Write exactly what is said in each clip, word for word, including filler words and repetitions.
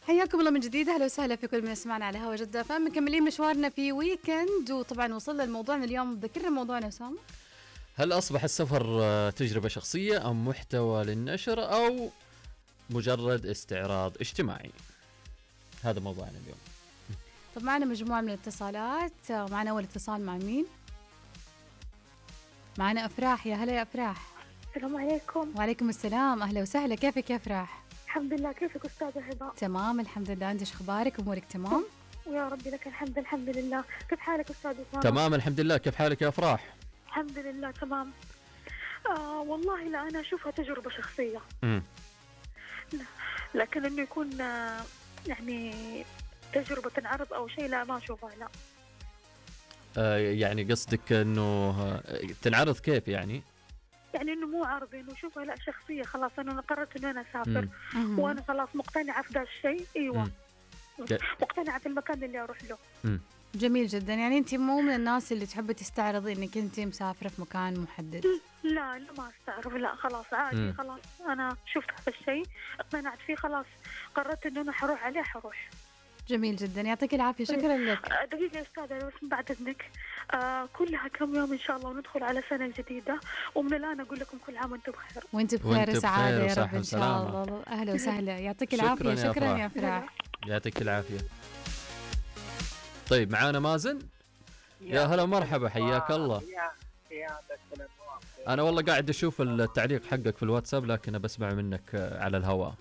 حياكم الله من جديد، اهلا وسهلا في كل من يسمعنا على هوا جدة فام. مكملين مشوارنا في ويكند، وطبعا وصلنا لموضوعنا اليوم. ذكرنا موضوعنا أسامة. هل أصبح السفر تجربة شخصية أم محتوى للنشر أو مجرد استعراض اجتماعي؟ هذا موضوعنا اليوم. طب معنا مجموعة من الاتصالات. معنا أول اتصال مع مين؟ معنا أفراح. يا هلا يا أفراح. السلام عليكم. وعليكم السلام، أهلا وسهلا. كيفك يا أفراح؟ الحمد لله. كيفك أستاذة هبة؟ تمام الحمد لله. أنت إيش أخبارك؟ أمورك تمام؟ يا ربي لك الحمد. الحمد لله. كيف حالك أستاذ أسامة؟ تمام الحمد لله. كيف حالك يا أفراح؟ الحمد لله تمام. آه والله لا، أنا أشوفها تجربة شخصية. امم لا. لكن إنه يكون آه يعني تجربة تنعرض أو شيء، لا ما أشوفها لا. آه يعني قصدك إنه تنعرض كيف يعني؟ يعني إنه مو عرض، إنه شوفها لا شخصية. خلاص أنا قررت إنه أنا أسافر مم. وأنا خلاص مقتنعة في ذا الشيء. أيوة. مم. مقتنعة في المكان اللي أروح له. مم. جميل جدا. يعني أنت مو من الناس اللي تحبي تستعرضي إنك أنت مسافرة في مكان محدد؟ لا لا ما استعرف. لا خلاص عادي. مم. خلاص أنا شفت هذا الشيء اقتنعت فيه، خلاص قررت إنه أنا حروح عليه حروح. جميل جدا، يعطيك العافية. شكرا لك. آه، دقيقة يا أستاذة بس بعد إذنك. آه كلها كم يوم إن شاء الله وندخل على سنة جديدة، ومن الآن أقول لكم كل عام وأنتم بخير. وانت بخير وانت وسعادة بخير يا وصحة رب إن شاء وسلامة. الله. أهلا وسهلا. يعطيك شكراً العافية. يا شكرا يا أفراح. أفراح. يعطيك العافية. طيب معانا مازن. يا هلا ومرحبا، حياك الله. أنا والله قاعد أشوف التعليق حقك في الواتساب لكن بسمع منك على الهواء.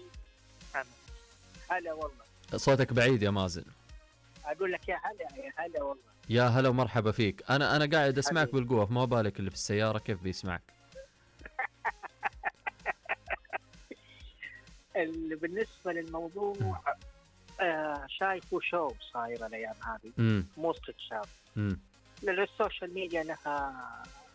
هلا والله. صوتك بعيد يا مازن. أقول لك يا هلا يا هلا والله. يا هلا ومرحبا فيك. أنا أنا قاعد أسمعك بالقوة، فما بالك اللي في السيارة كيف بيسمعك؟ اللي بالنسبة للموضوع آه شايفه شو صاير الأيام هذه. امم مو استكشاف. امم لأن السوشيال ميديا لها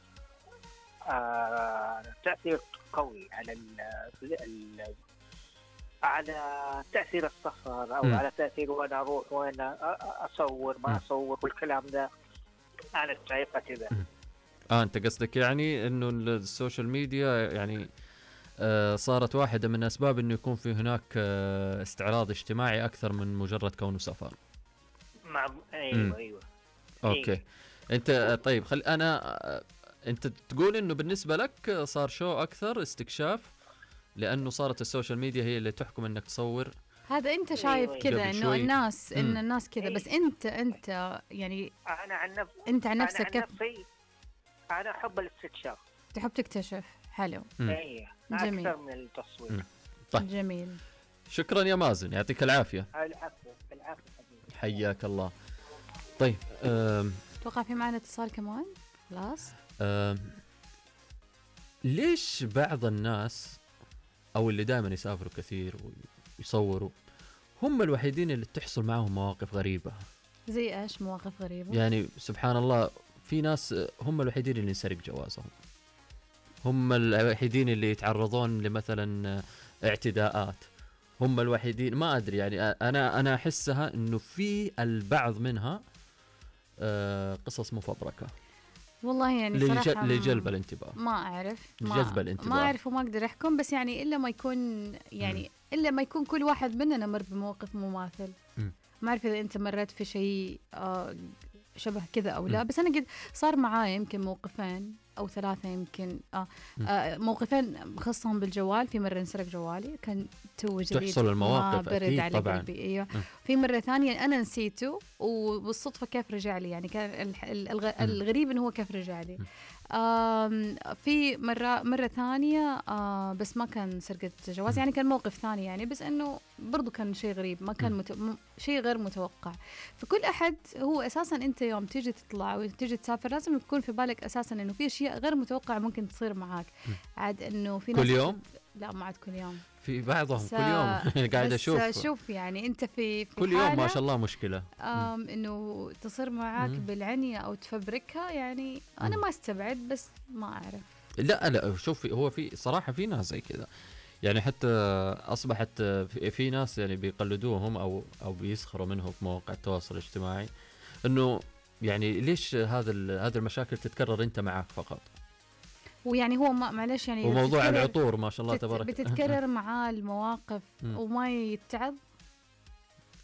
آه تأثير قوي على ال ال على تأثير السفر أو مم. على تأثير وين أروح وين أصور ما مم. أصور والكلام ده. أنا شايفها كذا. آه أنت قصدك يعني إنه السوشيال ميديا يعني آه صارت واحدة من أسباب إنه يكون في هناك آه استعراض اجتماعي أكثر من مجرد كونه سفر. مع أيوة مم. أيوة. أوكي. أيوة. أنت آه طيب خل أنا آه أنت تقول إنه بالنسبة لك صار شو أكثر استكشاف لأنه صارت السوشيال ميديا هي اللي تحكم إنك تصور. هذا أنت شايف أيوة. كذا قبل إنه شوي. الناس إن مم. الناس كذا، بس أنت أنت يعني أنا عن نفسي أنت عن أنا نفسك عن كيف نفسي أنا أحب الاستكشاف. تحب تكتشف؟ حلو. مم. أيه. جميل. أكثر من التصوير. مم. طيب. جميل. شكرا يا مازن، يعطيك العافية. العفو العفو حبيبي. حياك الله. طيب أم توقع في معنا اتصال كمان؟ خلاص. أم ليش بعض الناس أو اللي دائما يسافروا كثير ويصوروا هم الوحيدين اللي تحصل معهم مواقف غريبة؟ زي إيش مواقف غريبة؟ يعني سبحان الله في ناس هم الوحيدين اللي ينسرق جوازهم، هم الوحيدين اللي يتعرضون لمثلا اعتداءات، هم الوحيدين ما أدري يعني أنا أنا أحسها إنه في البعض منها آه قصص مفبركة والله يعني للج... صراحة لجلب الانتباه. ما أعرف جذب الانتباه. ما أعرف وما أقدر أحكم، بس يعني إلا ما يكون يعني م. إلا ما يكون كل واحد مننا مر بموقف مماثل. م. ما أعرف إذا أنت مريت في شيء آه شبه كذا أو لا، م. بس أنا قد صار معايا يمكن موقفين أو ثلاثة يمكن آه, آه موقفين خاصهم بالجوال. في مرة انسرق جوالي كان تو جديد، تحصل المواقف برد على طبعا. قلبي. أيوه. في مرة ثانية أنا نسيته وبالصدفة كيف رجع لي، يعني كان الغريب إنه هو كيف رجع لي. في مرة مرة ثانية آه بس ما كان سرقة جواز، يعني كان موقف ثاني يعني، بس إنه برضو كان شيء غريب، ما كان مت... م... شيء غير متوقع. فكل أحد هو أساساً أنت يوم تيجي تطلع وتيجي تسافر لازم يكون في بالك أساساً إنه في أشياء غير متوقعة ممكن تصير معاك. عاد إنه في ناس كل يوم؟ لا ما عاد كل يوم، في بعضهم س... كل يوم قاعد أشوف شوف يعني أنت في, في كل يوم ما شاء الله مشكلة آم إنه تصير معاك مم. بالعنية أو تفبركها، يعني أنا ما استبعد بس ما أعرف. لا لا شوف هو في صراحة في ناس زي كذا يعني، حتى أصبحت في ناس يعني بيقلدوهم أو أو بيسخروا منهم في مواقع التواصل الاجتماعي، إنه يعني ليش هذا هذا المشاكل تتكرر أنت معك فقط. ويعني هو ما معلش يعني وموضوع العطور ما شاء الله تبارك بتتكرر معاه المواقف وما يتعظ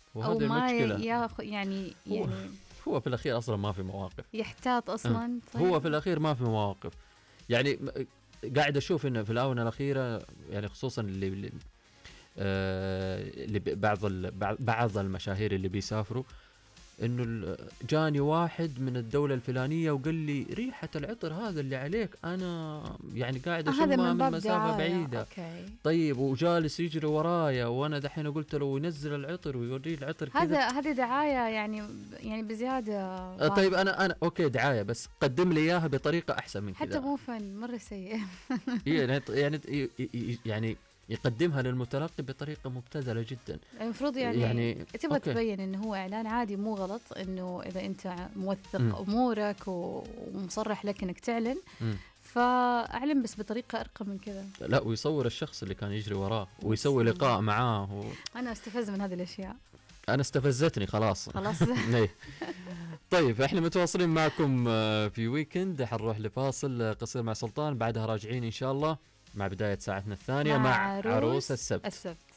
او وهذه ما المشكله. ياخذ يعني هو- يعني هو في الاخير اصلا ما في مواقف. يحتاط اصلا. طيب. هو في الاخير ما في مواقف. يعني م- قاعد اشوف انه في الاونه الاخيره يعني خصوصا اللي اللي, آه اللي ب- بعض ال- بعض- بعض المشاهير اللي بيسافروا، انه ال- جاني واحد من الدوله الفلانيه وقال لي ريحه العطر هذا اللي عليك انا يعني قاعد آه، هذا اشمها من من باب مسافه دعاية. بعيده. اوكي. طيب وجالس يجري ورايا وانا دحين قلت له ينزل العطر ويوري العطر كذا. هذا هذه دعاية يعني يعني بزيادة. آه، طيب انا انا اوكي دعايه، بس قدم لي اياها بطريقه احسن من حتى كذا. مو فن مرة سيء. يعني يعني يعني يعني يقدمها للمتلقي بطريقه مبتذله جدا. المفروض يعني, يعني تبغى أوكي. تبين انه هو اعلان عادي مو غلط، انه اذا انت موثق مم. امورك و- ومصرح لك انك تعلن مم. فاعلن بس بطريقة ارقى من كذا. لا ويصور الشخص اللي كان يجري وراه ويسوي بس- لقاء معاه و... انا استفز من هذه الاشياء. انا استفزتني خلاص. خلاص. إيه. طيب احنا متواصلين معكم آه، في ويكند، حنروح لفاصل آه، قصير مع سلطان، بعدها راجعين ان شاء الله مع بداية ساعتنا الثانية مع, مع عروس السبت. السبت.